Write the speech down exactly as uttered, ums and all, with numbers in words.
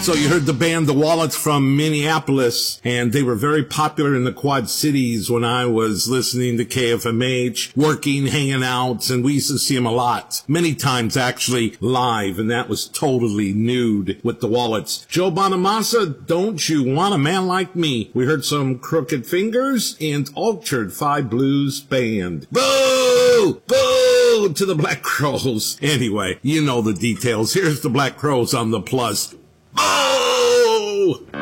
So you heard the band The Wallets from Minneapolis, and they were very popular in the Quad Cities when I was listening to K F M H, working, hanging out, and we used to see them a lot. Many times, actually, live, and that was totally nude with The Wallets. Joe Bonamassa, Don't You Want a Man Like Me? We heard some Crooked Fingers and Altered Five Blues Band. Boo! Boo! To the Black Crowes. Anyway, you know the details. Here's the Black Crowes on the Plus. Oh!